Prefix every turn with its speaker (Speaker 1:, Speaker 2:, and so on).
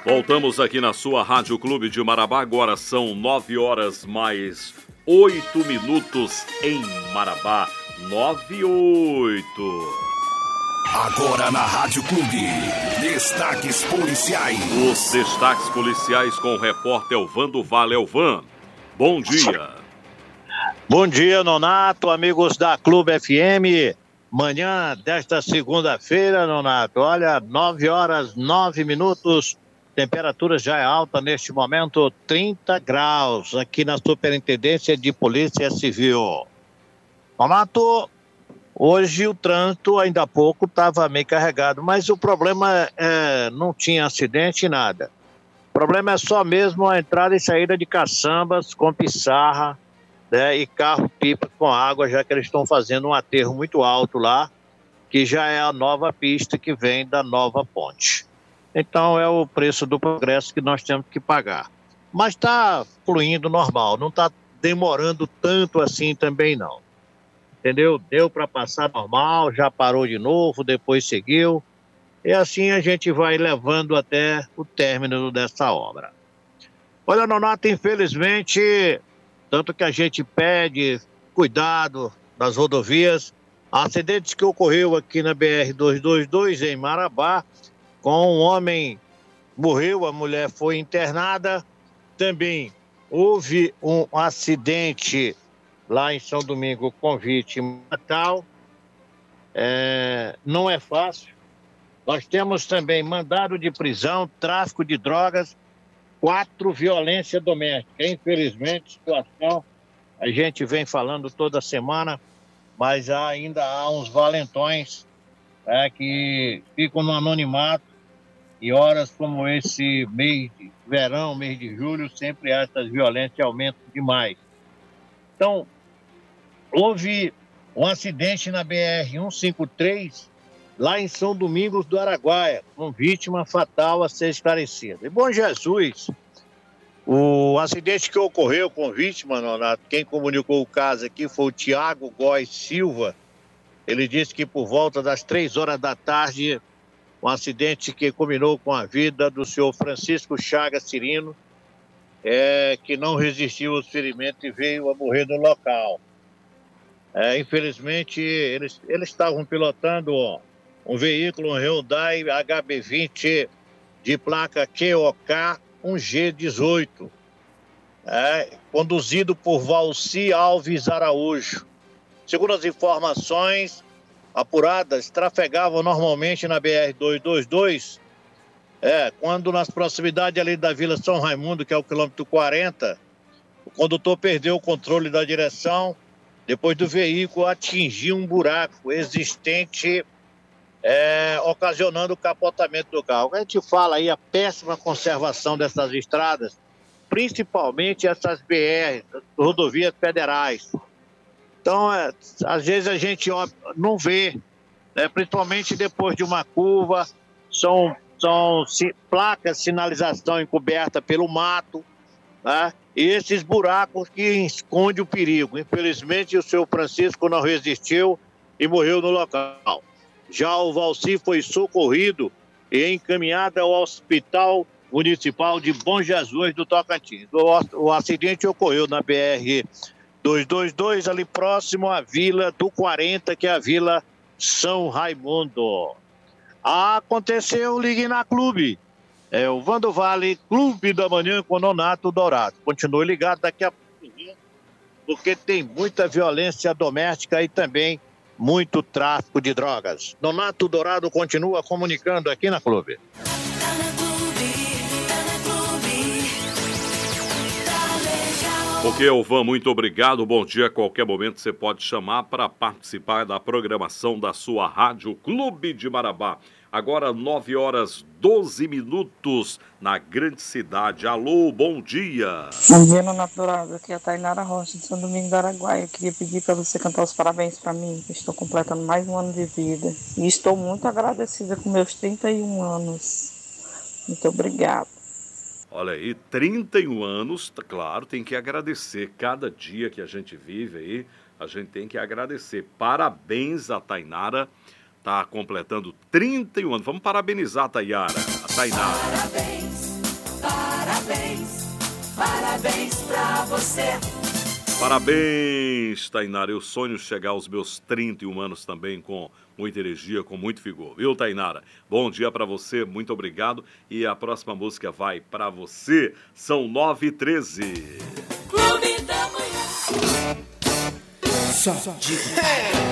Speaker 1: Voltamos aqui na sua Rádio Clube de Marabá. Agora são 9 horas mais 8 minutos em Marabá. 9:08.
Speaker 2: Agora na Rádio Clube, destaques policiais.
Speaker 1: Os destaques policiais com o repórter Elvan do Vale. Elvan, bom dia.
Speaker 3: Bom dia, Nonato, amigos da Clube FM. Manhã desta segunda-feira, Nonato, olha, 9 horas 9 minutos. Temperatura já é alta neste momento, 30 graus, aqui na Superintendência de Polícia Civil. Nonato, hoje o trânsito ainda há pouco estava meio carregado, mas o problema não tinha acidente, nada. O problema é só mesmo a entrada e saída de caçambas com pissarra, né, e carro-pipa com água, já que eles estão fazendo um aterro muito alto lá, que já é a nova pista que vem da nova ponte. Então é o preço do progresso que nós temos que pagar. Mas está fluindo normal, não está demorando tanto assim também não. Entendeu? Deu para passar normal, já parou de novo, depois seguiu. E assim a gente vai levando até o término dessa obra. Olha, Nonato, infelizmente, tanto que a gente pede cuidado nas rodovias, acidentes que ocorreu aqui na BR-222 em Marabá, com um homem morreu, a mulher foi internada. Também houve um acidente lá em São Domingo com vítima fatal. Não é fácil. Nós temos também mandado de prisão, tráfico de drogas, 4 violência doméstica. Infelizmente, situação, a gente vem falando toda semana, mas ainda há uns valentões que ficam no anonimato. E horas como esse mês de verão, mês de julho, sempre há essas violências aumentam demais. Então, houve um acidente na BR-153, lá em São Domingos do Araguaia, com vítima fatal a ser esclarecida. E Bom Jesus, o acidente que ocorreu com vítima, Nonato, quem comunicou o caso aqui foi o Tiago Góes Silva. Ele disse que por volta das 3 horas da tarde, um acidente que culminou com a vida do senhor Francisco Chagas Cirino, que não resistiu aos ferimentos e veio a morrer no local. Infelizmente, eles estavam pilotando um veículo, um Hyundai HB20 de placa QOK 1G18, conduzido por Valci Alves Araújo. Segundo as informações apuradas, trafegavam normalmente na BR-222, quando nas proximidades ali da Vila São Raimundo, que é o quilômetro 40, o condutor perdeu o controle da direção, depois do veículo atingir um buraco existente, ocasionando o capotamento do carro. A gente fala aí a péssima conservação dessas estradas, principalmente essas BR, rodovias federais. Então, às vezes a gente não vê, né? Principalmente depois de uma curva, são placas de sinalização encoberta pelo mato, né? E esses buracos que escondem o perigo. Infelizmente, o senhor Francisco não resistiu e morreu no local. Já o Valci foi socorrido e encaminhado ao Hospital Municipal de Bom Jesus do Tocantins. O acidente ocorreu na BR-222, ali próximo à Vila do 40, que é a Vila São Raimundo. Aconteceu, ligue na Clube. O Vando Vale, Clube da Manhã com Nonato Dourado. Continue ligado daqui a pouco, porque tem muita violência doméstica e também muito tráfico de drogas. Nonato Dourado continua comunicando aqui na Clube.
Speaker 1: Ok, Elvan, muito obrigado. Bom dia. A qualquer momento você pode chamar para participar da programação da sua Rádio Clube de Marabá. Agora 9 horas 12 minutos na grande cidade. Alô, bom dia.
Speaker 4: Bom dia, Nonato Dourado. Aqui é a Tainara Rocha, de São Domingo do Araguaia. Eu queria pedir para você cantar os parabéns para mim, que estou completando mais um ano de vida. E estou muito agradecida com meus 31 anos. Muito obrigada.
Speaker 1: Olha aí, 31 anos, claro, tem que agradecer. Cada dia que a gente vive aí, a gente tem que agradecer. Parabéns a Tainara, tá completando 31 anos. Vamos parabenizar a Tainara.
Speaker 5: Parabéns. Parabéns pra você.
Speaker 1: Parabéns, Tainara. Eu sonho chegar aos meus 31 anos também com muita energia, com muito vigor. Viu, Tainara? Bom dia pra você, muito obrigado. E a próxima música vai pra você. São 9h13.
Speaker 5: Clube da Manhã.
Speaker 6: Só digo.